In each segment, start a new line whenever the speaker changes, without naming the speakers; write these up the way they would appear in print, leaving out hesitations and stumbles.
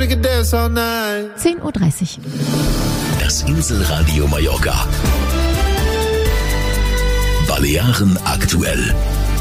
we could dance all night.
10:30 Uhr.
Das Inselradio Mallorca. Balearen aktuell.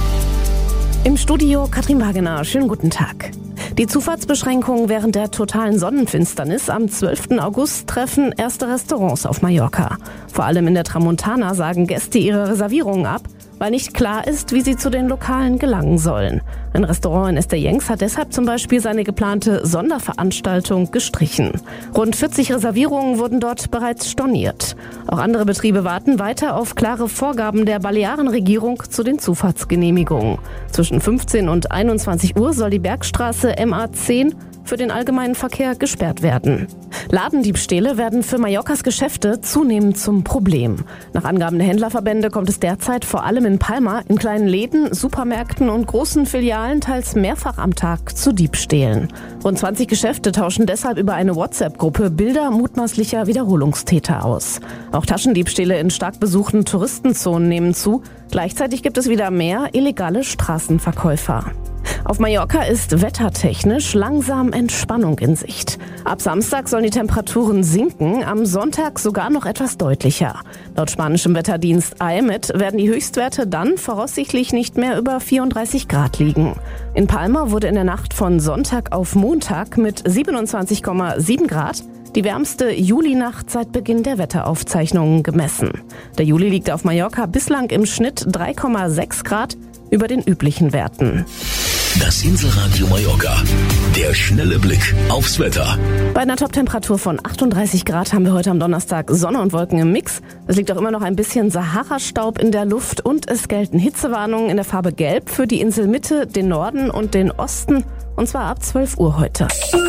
Im Studio Katrin Wagener. Schönen guten Tag. Die Zufahrtsbeschränkungen während der totalen Sonnenfinsternis am 12. August treffen erste Restaurants auf Mallorca. Vor allem in der Tramontana sagen Gäste ihre Reservierungen ab, weil nicht klar ist, wie sie zu den Lokalen gelangen sollen. Ein Restaurant in Estellencs hat deshalb zum Beispiel seine geplante Sonderveranstaltung gestrichen. Rund 40 Reservierungen wurden dort bereits storniert. Auch andere Betriebe warten weiter auf klare Vorgaben der Balearenregierung zu den Zufahrtsgenehmigungen. Zwischen 15 und 21 Uhr soll die Bergstraße MA10 für den allgemeinen Verkehr gesperrt werden. Ladendiebstähle werden für Mallorcas Geschäfte zunehmend zum Problem. Nach Angaben der Händlerverbände kommt es derzeit vor allem in Palma in kleinen Läden, Supermärkten und großen Filialen teils mehrfach am Tag zu Diebstählen. Rund 20 Geschäfte tauschen deshalb über eine WhatsApp-Gruppe Bilder mutmaßlicher Wiederholungstäter aus. Auch Taschendiebstähle in stark besuchten Touristenzonen nehmen zu. Gleichzeitig gibt es wieder mehr illegale Straßenverkäufer. Auf Mallorca ist wettertechnisch langsam Entspannung in Sicht. Ab Samstag sollen die Temperaturen sinken, am Sonntag sogar noch etwas deutlicher. Laut spanischem Wetterdienst AEMET werden die Höchstwerte dann voraussichtlich nicht mehr über 34 Grad liegen. In Palma wurde in der Nacht von Sonntag auf Montag mit 27,7 Grad die wärmste Julinacht seit Beginn der Wetteraufzeichnungen gemessen. Der Juli liegt auf Mallorca bislang im Schnitt 3,6 Grad über den üblichen Werten.
Das Inselradio Mallorca. Der schnelle Blick aufs Wetter.
Bei einer Toptemperatur von 38 Grad haben wir heute am Donnerstag Sonne und Wolken im Mix. Es liegt auch immer noch ein bisschen Sahara-Staub in der Luft und es gelten Hitzewarnungen in der Farbe Gelb für die Inselmitte, den Norden und den Osten. Und zwar ab 12 Uhr heute.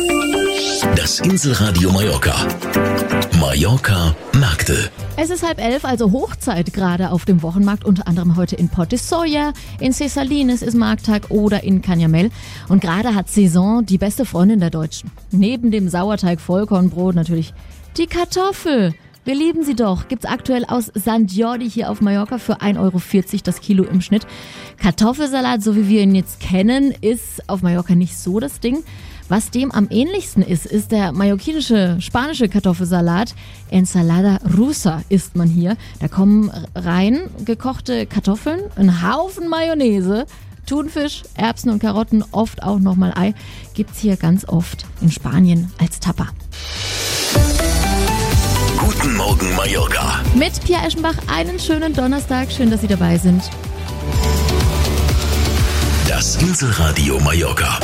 Das Inselradio Mallorca. Mallorca Märkte.
Es ist 10:30, also Hochzeit gerade auf dem Wochenmarkt, unter anderem heute in Port de Soya, in Ses Salines ist Markttag oder in Canyamel. Und gerade hat Saison die beste Freundin der Deutschen. Neben dem Sauerteig, Vollkornbrot natürlich die Kartoffel. Wir lieben sie doch. Gibt's aktuell aus St. Jordi hier auf Mallorca für 1,40 € das Kilo im Schnitt. Kartoffelsalat, so wie wir ihn jetzt kennen, ist auf Mallorca nicht so das Ding. Was dem am ähnlichsten ist der mallorquinische, spanische Kartoffelsalat. Ensalada rusa isst man hier. Da kommen rein gekochte Kartoffeln, ein Haufen Mayonnaise, Thunfisch, Erbsen und Karotten, oft auch nochmal Ei. Gibt's hier ganz oft in Spanien als Tapa.
Guten Morgen Mallorca.
Mit Pia Eschenbach einen schönen Donnerstag. Schön, dass Sie dabei sind.
Das Inselradio Mallorca.